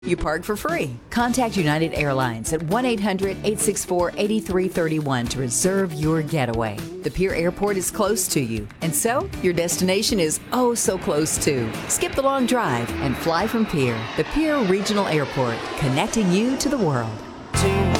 You park for free. Contact United Airlines at 1-800-864-8331 to reserve your getaway. The Pier Airport is close to you, and so your destination is oh so close too. Skip the long drive and fly from Pier, the Pier Regional Airport, connecting you to the world.